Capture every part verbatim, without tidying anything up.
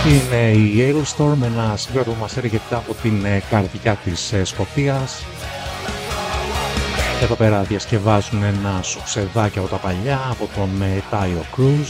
Είναι η Ailstorm, ένα συγκρότημα που μας έρχεται από την καρδιά της Σκωτίας. Εδώ πέρα διασκευάζουν ένα σουξεδάκι από τα παλιά, από τον Taio Cruz.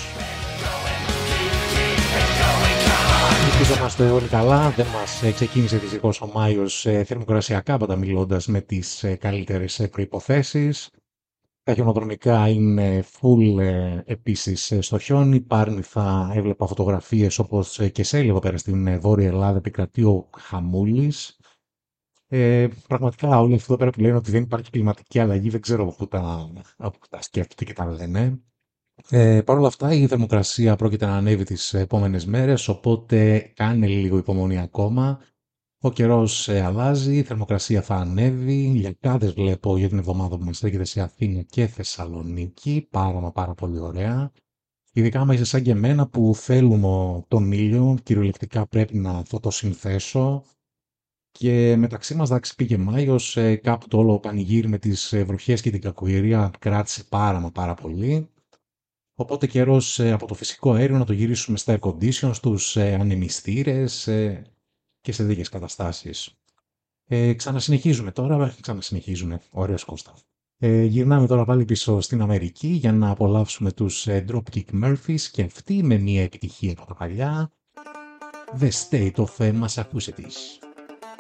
Ελπίζομαστε όλοι καλά, δεν μας ξεκίνησε δυστυχώς ο Μάιος θερμοκρασιακά πάντα μιλώντας με τις καλύτερες προϋποθέσεις. Τα χιονοδρομικά είναι full ε, επίσης στο χιόνι. Πάρνηθα, έβλεπα φωτογραφίες όπως και σε εδώ πέρα στην Βόρεια Ελλάδα επικρατεί ο χαμούλης. Ε, πραγματικά όλοι αυτοί εδώ πέρα που λένε ότι δεν υπάρχει κλιματική αλλαγή δεν ξέρω από πού τα, από πού τα σκέφτονται και τα λένε. Ε, Παρ' όλα αυτά η θερμοκρασία πρόκειται να ανέβει τις επόμενες μέρες, οπότε κάνε λίγο υπομονή ακόμα. Ο καιρός ε, αλλάζει, η θερμοκρασία θα ανέβει, λιακάδες βλέπω για την εβδομάδα που μας έρχεται σε Αθήνα και Θεσσαλονίκη, πάρα μα πάρα πολύ ωραία. Ειδικά άμα είσαι σαν και εμένα που θέλουμε τον ήλιο, κυριολεκτικά πρέπει να φωτοσυνθέσω. Και μεταξύ μας, εντάξει, πήγε Μάιος, ε, κάπου το όλο πανηγύρι με τις ε, βροχές και την κακοηρία κράτησε πάρα μα πάρα πολύ. Οπότε καιρός ε, από το φυσικό αέριο να το γυρίσουμε στα air condition, στους ε, ανεμιστήρες ε, και σε δίκαιες καταστάσεις. Ε, ξανασυνεχίζουμε τώρα, ξανασυνεχίζουμε, ωραίος Κώστα. Ε, γυρνάμε τώρα πάλι πίσω στην Αμερική για να απολαύσουμε τους ε, Dropkick Murphys και αυτή με μια επιτυχία από τα παλιά, The State of Massachusetts.